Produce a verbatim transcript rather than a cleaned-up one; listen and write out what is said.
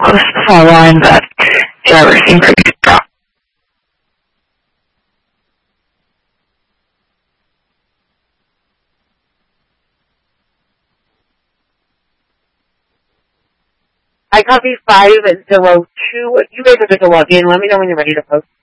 close to the foul line, but driver seemed pretty strong. I copy five and zero two. You guys are good to log in. Let me know when you're ready to post.